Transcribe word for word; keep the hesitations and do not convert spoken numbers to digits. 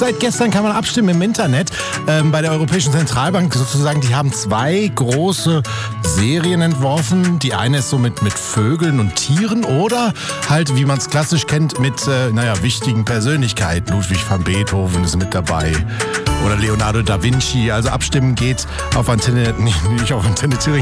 Seit gestern kann man abstimmen im Internet. Ähm, bei der Europäischen Zentralbank sozusagen, die haben zwei große Serien entworfen. Die eine ist so mit, mit Vögeln und Tieren oder halt, wie man es klassisch kennt, mit äh, naja, wichtigen Persönlichkeiten. Ludwig van Beethoven ist mit dabei. Oder Leonardo da Vinci. Also abstimmen geht auf Antenne, nicht auf Antenne Thüringen.